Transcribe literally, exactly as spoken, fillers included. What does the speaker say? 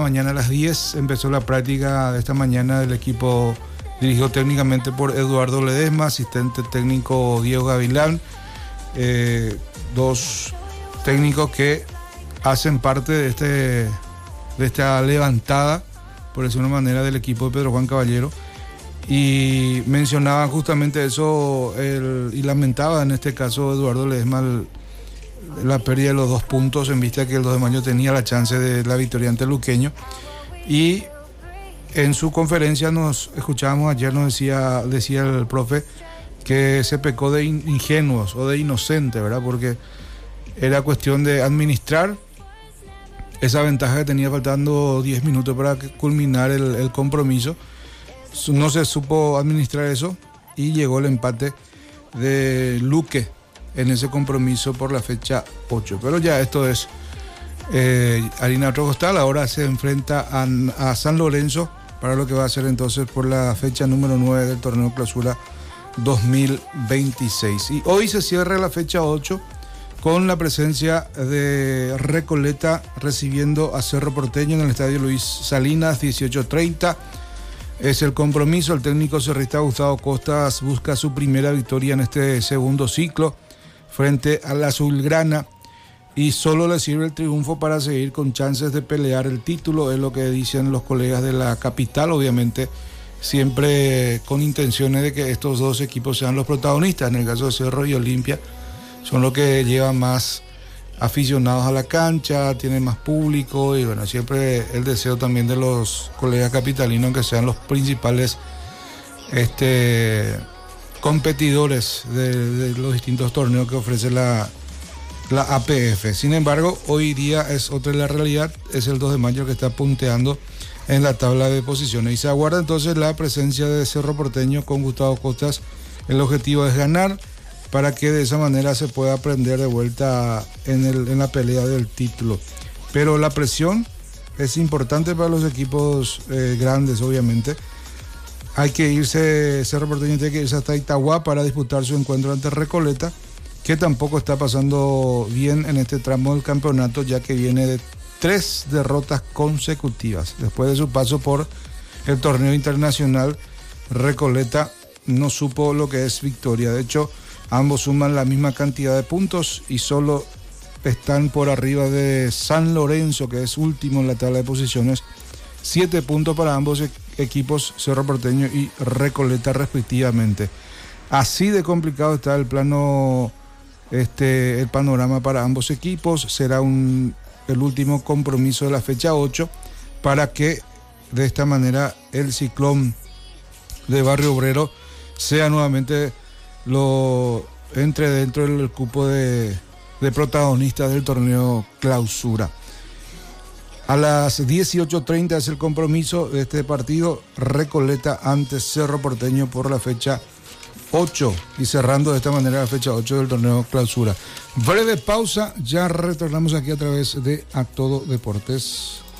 mañana a las diez empezó la práctica de esta mañana del equipo dirigido técnicamente por Eduardo Ledesma, asistente técnico Diego Gavilán, eh, dos técnicos que hacen parte de, este, de esta levantada, por decirlo de una manera, del equipo de Pedro Juan Caballero. Y mencionaban justamente eso el, y lamentaba en este caso Eduardo Ledesma el, la pérdida de los dos puntos en vista que el dos de mayo tenía la chance de la victoria ante el Luqueño. Y en su conferencia nos escuchábamos ayer, nos decía, decía el profe que se pecó de ingenuos o de inocente, ¿verdad? Porque era cuestión de administrar esa ventaja que tenía faltando diez minutos para culminar el, el compromiso. No se supo administrar eso y llegó el empate de Luque en ese compromiso por la fecha ocho. Pero ya esto es eh, harina de otro costal. Ahora se enfrenta a, a San Lorenzo para lo que va a ser entonces por la fecha número nueve del torneo Clausura dos mil veintiséis. Y hoy se cierra la fecha ocho con la presencia de Recoleta recibiendo a Cerro Porteño en el estadio Luis Salinas, dieciocho treinta. Es el compromiso. El técnico cerrista Gustavo Costas busca su primera victoria en este segundo ciclo frente a la Azulgrana y solo le sirve el triunfo para seguir con chances de pelear el título, es lo que dicen los colegas de la capital, obviamente siempre con intenciones de que estos dos equipos sean los protagonistas. En el caso de Cerro y Olimpia son los que llevan más aficionados a la cancha, tienen más público y bueno, siempre el deseo también de los colegas capitalinos que sean los principales este, competidores de, de los distintos torneos que ofrece la, la A P F. Sin embargo, hoy día es otra la realidad, es el dos de mayo que está punteando en la tabla de posiciones y se aguarda entonces la presencia de Cerro Porteño con Gustavo Costas. El objetivo es ganar para que de esa manera se pueda prender de vuelta en, el, en la pelea del título. Pero la presión es importante para los equipos eh, grandes, obviamente. Hay que irse, Cerro Porteño tiene que irse hasta Itagua para disputar su encuentro ante Recoleta, que tampoco está pasando bien en este tramo del campeonato, ya que viene de tres derrotas consecutivas. Después de su paso por el torneo internacional, Recoleta no supo lo que es victoria. De hecho, ambos suman la misma cantidad de puntos y solo están por arriba de San Lorenzo, que es último en la tabla de posiciones. Siete puntos para ambos e- equipos, Cerro Porteño y Recoleta respectivamente. Así de complicado está el plano, este, el panorama para ambos equipos. Será un, el último compromiso de la fecha ocho para que de esta manera el Ciclón de Barrio Obrero sea nuevamente lo entre dentro del cupo de, de protagonistas del torneo Clausura. A las dieciocho treinta es el compromiso de este partido, Recoleta ante Cerro Porteño por la fecha ocho y cerrando de esta manera la fecha ocho del torneo Clausura. Breve pausa, ya retornamos aquí a través de A Todo Deportes.